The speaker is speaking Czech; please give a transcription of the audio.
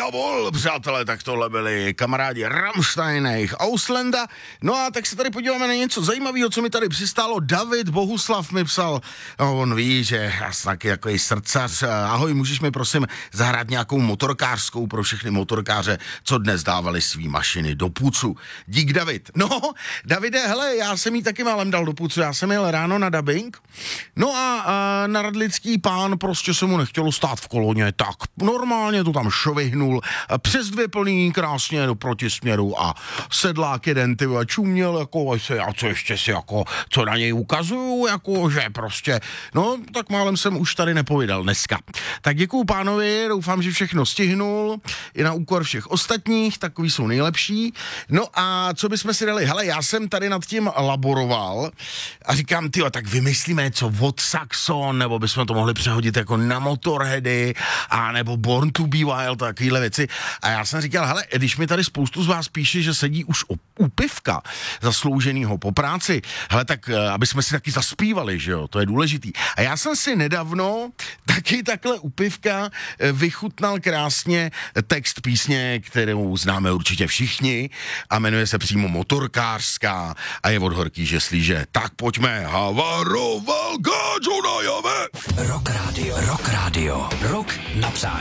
Jawohl, přátelé, tak tohle byli kamarádi Rammstein a jejich Auslanda. No a tak se tady podíváme na něco zajímavého, co mi tady přistálo. David Bohuslav mi psal, no on ví, že já jsem taky takový srdcař. Ahoj, můžeš mi prosím zahrát nějakou motorkářskou pro všechny motorkáře, co dnes dávali svý mašiny do pucu. Dík, David. No, Davide, hele, já jsem jí taky málem dal do pucu, já jsem jel ráno na dabing. No a na radlický pán prostě se mu nechtělo stát v koloně, tak normálně to tam švihnul přes dvě plný krásně do protisměru a sedlák jeden ty čuměl jako a co ještě si jako, co na něj ukazuju, jako že prostě, no tak málem jsem už tady nepovídal dneska. Tak děkuju pánovi, doufám, že všechno stihnul, i na úkor všech ostatních, takový jsou nejlepší. No a co bychom si dali, hele, já jsem tady nad tím laboroval a říkám, tyjo, tak vymyslíme něco od Saxon, nebo bychom to mohli přehodit jako na Motorheady, a nebo Born to be Wild, takovýhle věci. A já jsem říkal, hele, když mi tady spoustu z vás píše, že sedí už u pivka zaslouženýho po práci, hele, tak aby jsme si taky zaspívali, že jo, to je důležitý. A já jsem si nedávno taky takhle u pivka vychutnal krásně text písně, kterou známe určitě všichni a jmenuje se přímo Motorkářská a je od Horký Žeslíže. Tak pojďme, havaroval gáčo na jave! Rock Radio, rock na přání.